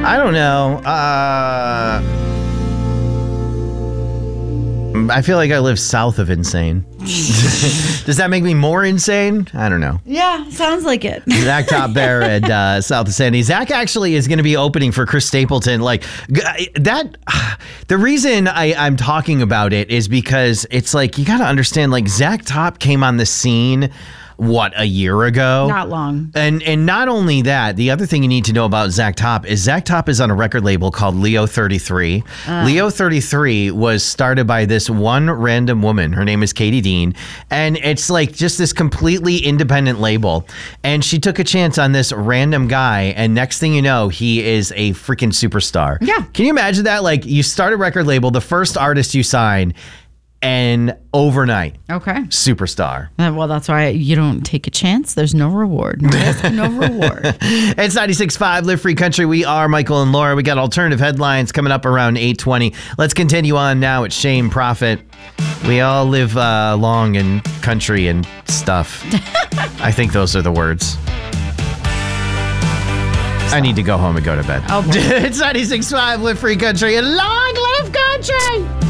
I don't know. I feel like I live south of insane. Does that make me more insane? I don't know. Yeah, sounds like it. Zach Top there at South of Sandy. Zach actually is going to be opening for Chris Stapleton. Like that. The reason I'm talking about it is because it's like, you got to understand, like, Zach Top came on the scene, a year ago? Not long. And not only that, the other thing you need to know about Zach Top is on a record label called Leo 33. Leo 33 was started by this one random woman. Her name is Katie Dean. And it's like just this completely independent label. And she took a chance on this random guy. And next thing you know, he is a freaking superstar. Yeah. Can you imagine that? Like, you start a record label, the first artist you sign, and overnight, Okay. superstar. Well, that's why you don't take a chance. There's no reward. No reward. It's 96.5 Live Free Country. We are Michael and Laura. We got alternative headlines coming up around 8:20. Let's continue on now at Shame Prophet. We all live long in country and stuff. I think those are the words. I need to go home and go to bed. Oh, boy. It's 96.5 Live Free Country and long live country.